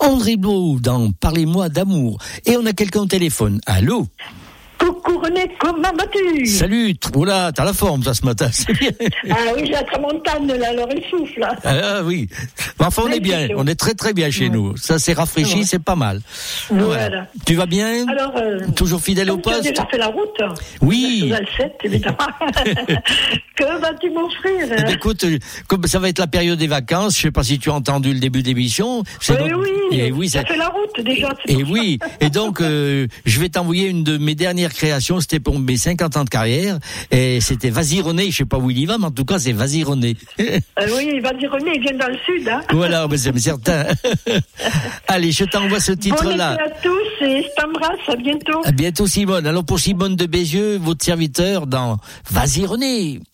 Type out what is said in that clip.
André Blot dans Parlez-moi d'amour. Et on a quelqu'un au téléphone. Allô? Coucou René, comment vas-tu? Salut, oula, t'as la forme ça ce matin, c'est bien. Ah oui, j'ai la tramontane là, alors il souffle là. Ah oui, enfin on est bien, on est très très bien chez nous. Ça c'est rafraîchi, ouais. C'est pas mal. Voilà. Tu vas bien? Alors, toujours fidèle au poste? Tu as déjà fait la route? Oui. La 7, évidemment. Que vas-tu m'offrir? Eh bien, écoute, comme ça va être la période des vacances, je sais pas si tu as entendu le début d'émission. Oui, tu as fait la route déjà. Et oui, et donc je vais t'envoyer une de mes dernières créations, c'était pour mes 50 ans de carrière, et c'était Vas-y René, je sais pas où il y va, mais en tout cas c'est Vas-y René. Oui, Vas-y René, il vient dans le sud, hein. Voilà, mais c'est certain. Allez, je t'envoie ce titre-là. Bonne été à tous et je t'embrasse, à bientôt. À bientôt Simone. Alors pour Simone de Bézieux, votre serviteur dans Vas-y René.